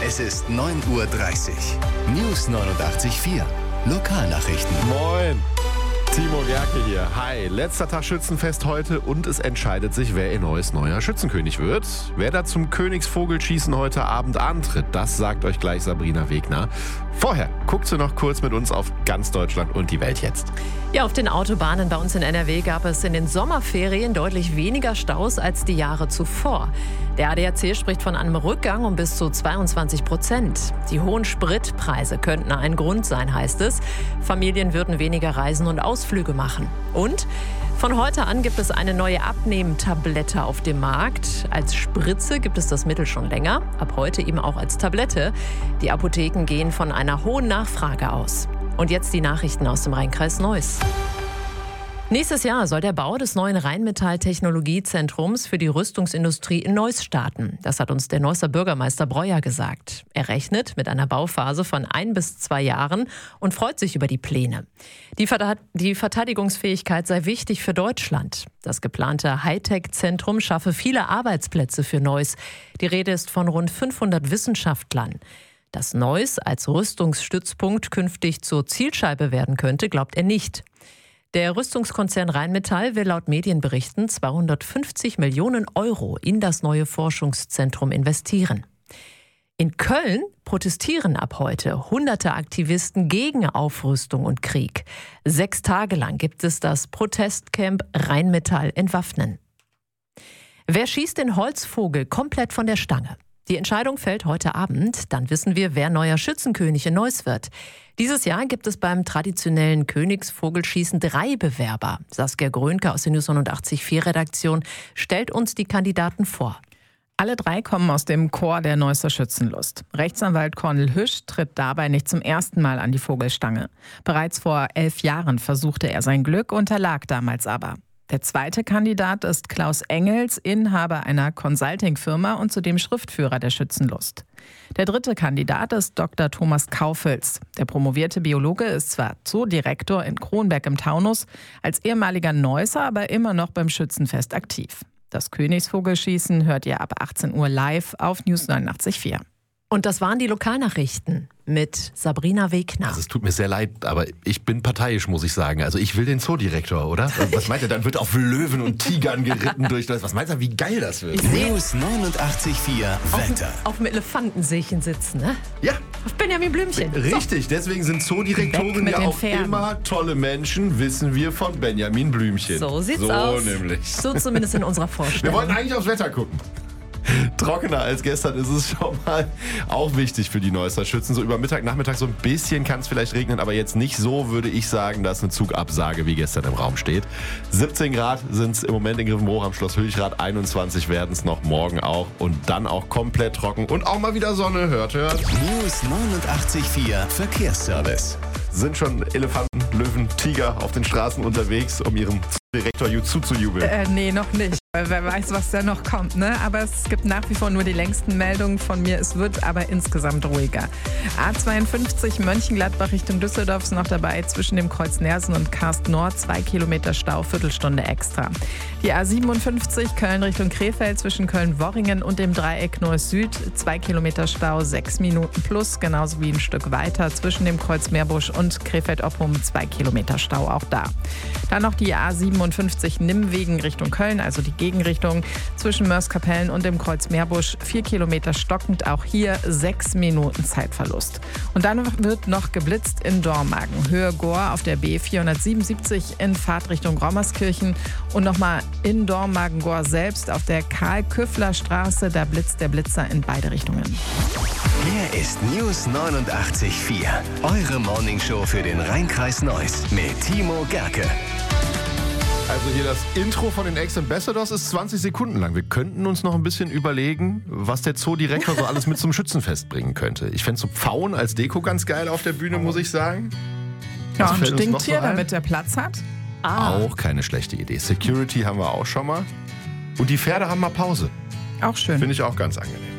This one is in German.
Es ist 9:30 Uhr. News 89.4. Lokalnachrichten. Moin. Timo Gerke hier. Hi, letzter Tag Schützenfest heute und es entscheidet sich, wer ihr neuer Schützenkönig wird. Wer da zum Königsvogelschießen heute Abend antritt, das sagt euch gleich Sabrina Wegner. Vorher guckt sie noch kurz mit uns auf ganz Deutschland und die Welt jetzt. Ja, auf den Autobahnen bei uns in NRW gab es in den Sommerferien deutlich weniger Staus als die Jahre zuvor. Der ADAC spricht von einem Rückgang um bis zu 22%. Die hohen Spritpreise könnten ein Grund sein, heißt es. Familien würden weniger reisen und Ausflüge machen. Und von heute an gibt es eine neue Abnehmtablette auf dem Markt. Als Spritze gibt es das Mittel schon länger, ab heute eben auch als Tablette. Die Apotheken gehen von einer hohen Nachfrage aus. Und jetzt die Nachrichten aus dem Rhein-Kreis Neuss. Nächstes Jahr soll der Bau des neuen Rheinmetall-Technologiezentrums für die Rüstungsindustrie in Neuss starten. Das hat uns der Neusser Bürgermeister Breuer gesagt. Er rechnet mit einer Bauphase von 1 bis 2 Jahren und freut sich über die Pläne. Die Verteidigungsfähigkeit sei wichtig für Deutschland. Das geplante Hightech-Zentrum schaffe viele Arbeitsplätze für Neuss. Die Rede ist von rund 500 Wissenschaftlern. Dass Neuss als Rüstungsstützpunkt künftig zur Zielscheibe werden könnte, glaubt er nicht. Der Rüstungskonzern Rheinmetall will laut Medienberichten 250 Millionen Euro in das neue Forschungszentrum investieren. In Köln protestieren ab heute hunderte Aktivisten gegen Aufrüstung und Krieg. 6 Tage lang gibt es das Protestcamp Rheinmetall entwaffnen. Wer schießt den Holzvogel komplett von der Stange? Die Entscheidung fällt heute Abend, dann wissen wir, wer neuer Schützenkönig in Neuss wird. Dieses Jahr gibt es beim traditionellen Königsvogelschießen 3 Bewerber. Saskia Grönke aus der News 89.4 Redaktion stellt uns die Kandidaten vor. Alle 3 kommen aus dem Chor der Neusser Schützenlust. Rechtsanwalt Cornel Hüsch tritt dabei nicht zum ersten Mal an die Vogelstange. Bereits vor 11 Jahren versuchte er sein Glück, unterlag damals aber. Der zweite Kandidat ist Klaus Engels, Inhaber einer Consulting-Firma und zudem Schriftführer der Schützenlust. Der dritte Kandidat ist Dr. Thomas Kaufels. Der promovierte Biologe ist zwar Zoodirektor in Kronberg im Taunus, als ehemaliger Neusser aber immer noch beim Schützenfest aktiv. Das Königsvogelschießen hört ihr ab 18 Uhr live auf News 89.4. Und das waren die Lokalnachrichten mit Sabrina Wegner. Also es tut mir sehr leid, aber ich bin parteiisch, muss ich sagen. Also ich will den Zoodirektor, oder? Was meint er, dann wird auf Löwen und Tigern geritten durch das. Was meint er, wie geil das wird? News 89.4 Wetter. Auf dem Elefantenseechen sitzen, ne? Ja. Auf Benjamin Blümchen. Richtig, deswegen sind Zoodirektoren ja auch immer tolle Menschen, wissen wir von Benjamin Blümchen. So sieht's aus. So nämlich. So zumindest in unserer Vorstellung. Wir wollten eigentlich aufs Wetter gucken. Trockener als gestern ist es schon mal auch wichtig für die Neusser Schützen. So über Mittag, Nachmittag so ein bisschen kann es vielleicht regnen, aber jetzt nicht so, würde ich sagen, dass eine Zugabsage wie gestern im Raum steht. 17 Grad sind es im Moment in Grevenbroich am Schloss Hülchrath, 21 werden es noch morgen auch und dann auch komplett trocken und auch mal wieder Sonne. Hört. News 89.4 Verkehrsservice. Sind schon Elefanten, Löwen, Tiger auf den Straßen unterwegs, um ihrem Direktor zuzujubeln? Nee, noch nicht. Wer weiß, was da noch kommt, ne? Aber es gibt nach wie vor nur die längsten Meldungen von mir. Es wird aber insgesamt ruhiger. A52 Mönchengladbach Richtung Düsseldorf ist noch dabei. Zwischen dem Kreuz Nersen und Karst Nord 2 Kilometer Stau, Viertelstunde extra. Die A57 Köln Richtung Krefeld zwischen Köln-Worringen und dem Dreieck Neuss Süd 2 Kilometer Stau, 6 Minuten plus. Genauso wie ein Stück weiter zwischen dem Kreuz Meerbusch und Krefeld-Oppum 2 Kilometer Stau, auch da. Dann noch die A57 Nimmwegen Richtung Köln, also die Gegenrichtung zwischen Mörs-Kapellen und dem Kreuz Meerbusch 4 Kilometer stockend, auch hier 6 Minuten Zeitverlust. Und dann wird noch geblitzt in Dormagen, Höhe Gohr auf der B477 in Fahrtrichtung Rommerskirchen und nochmal in Dormagen-Gohr selbst auf der Karl-Küffler-Straße, da blitzt der Blitzer in beide Richtungen. Hier ist News 89.4, eure Morningshow für den Rhein-Kreis Neuss mit Timo Gerke. Also hier das Intro von den Ex-Ambassadors ist 20 Sekunden lang. Wir könnten uns noch ein bisschen überlegen, was der Zoodirektor so alles mit zum Schützenfest bringen könnte. Ich fände so Pfauen als Deko ganz geil auf der Bühne, muss ich sagen. Ja, ein Stinktier, damit der Platz hat. Auch keine schlechte Idee. Security haben wir auch schon mal. Und die Pferde haben mal Pause. Auch schön. Finde ich auch ganz angenehm.